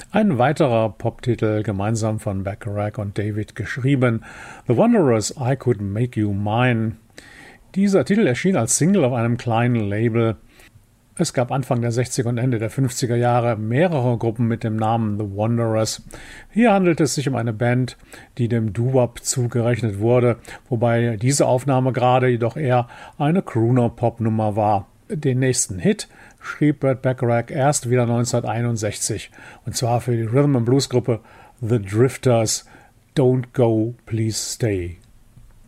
Ein weiterer Poptitel, gemeinsam von Bacharach und David geschrieben, The Wanderers, I Could Make You Mine. Dieser Titel erschien als Single auf einem kleinen Label. Es gab Anfang der 60er und Ende der 50er Jahre mehrere Gruppen mit dem Namen The Wanderers. Hier handelt es sich um eine Band, die dem Doo-Wop zugerechnet wurde, wobei diese Aufnahme gerade jedoch eher eine Crooner-Pop-Nummer war. Den nächsten Hit schrieb Burt Bacharach erst wieder 1961, und zwar für die Rhythm-and-Blues-Gruppe The Drifters, Don't Go, Please Stay.